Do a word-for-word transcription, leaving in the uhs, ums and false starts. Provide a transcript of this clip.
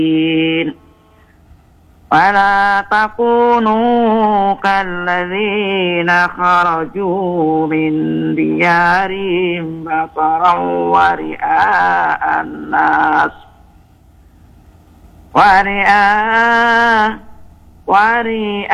ولا تكونوا كالذين خرجوا من ديارهم بطرا ورئاء الناس ورئاء ورئاء